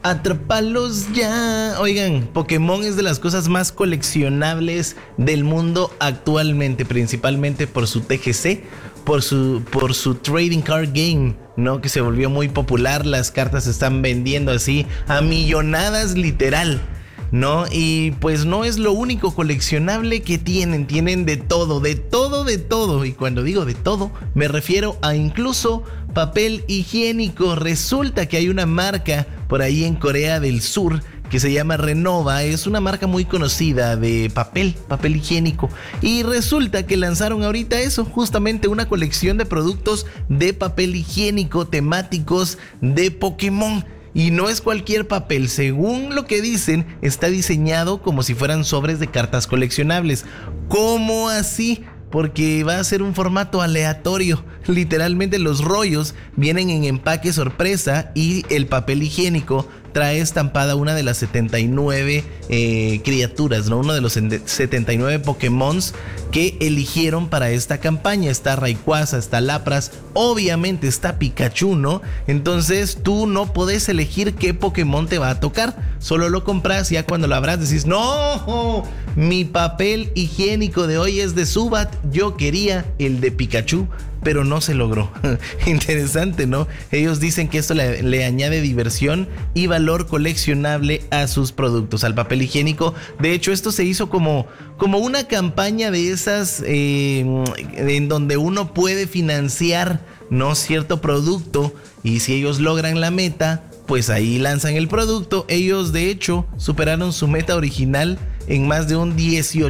Atrápalos ya. Oigan, Pokémon es de las cosas más coleccionables del mundo actualmente, principalmente por su TGC, por su Trading Card Game, ¿no? Que se volvió muy popular. Las cartas se están vendiendo así a millonadas literal, ¿no? Y pues no es lo único coleccionable que tienen de todo, de todo, de todo. Y cuando digo de todo, me refiero a incluso papel higiénico. Resulta que hay una marca por ahí en Corea del Sur que se llama Renova, es una marca muy conocida de papel higiénico, y resulta que lanzaron ahorita eso, justamente una colección de productos de papel higiénico temáticos de Pokémon. Y no es cualquier papel, según lo que dicen, está diseñado como si fueran sobres de cartas coleccionables. ¿Cómo así? Porque va a ser un formato aleatorio. Literalmente los rollos vienen en empaque sorpresa y el papel higiénico trae estampada una de las 79 criaturas, ¿no? Uno de los 79 Pokémons que eligieron para esta campaña. Está Rayquaza, está Lapras, obviamente está Pikachu, ¿no? Entonces tú no podés elegir qué Pokémon te va a tocar, solo lo compras y ya cuando lo abras decís, no, mi papel higiénico de hoy es de Zubat, yo quería el de Pikachu, pero no se logró. Interesante, ¿no? Ellos dicen que esto le añade diversión y valor coleccionable a sus productos, al papel higiénico. De hecho, esto se hizo como una campaña de esas en donde uno puede financiar, ¿no?, cierto producto, y si ellos logran la meta, pues ahí lanzan el producto. Ellos de hecho superaron su meta original en más de un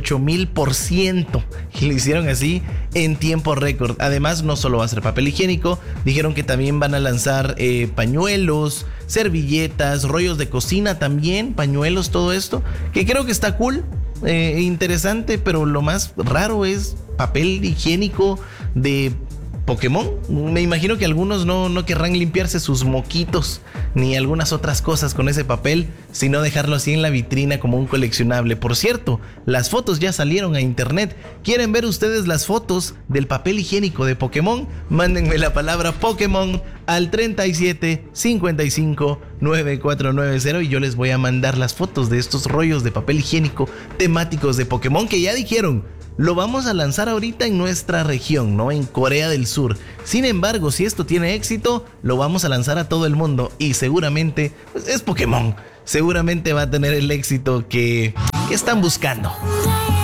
18,000%, y lo hicieron así en tiempo récord. Además, no solo va a ser papel higiénico, dijeron que también van a lanzar pañuelos, servilletas, rollos de cocina también, pañuelos, todo esto, que creo que está cool, interesante, pero lo más raro es papel higiénico de Pokémon. Me imagino que algunos no querrán limpiarse sus moquitos ni algunas otras cosas con ese papel, sino dejarlo así en la vitrina como un coleccionable. Por cierto, las fotos ya salieron a internet. ¿Quieren ver ustedes las fotos del papel higiénico de Pokémon? Mándenme la palabra Pokémon al 37 55 9490 y yo les voy a mandar las fotos de estos rollos de papel higiénico temáticos de Pokémon, que ya dijeron, lo vamos a lanzar ahorita en nuestra región, ¿no? En Corea del Sur. Sin embargo, si esto tiene éxito, lo vamos a lanzar a todo el mundo. Y seguramente, pues es Pokémon, seguramente va a tener el éxito que están buscando.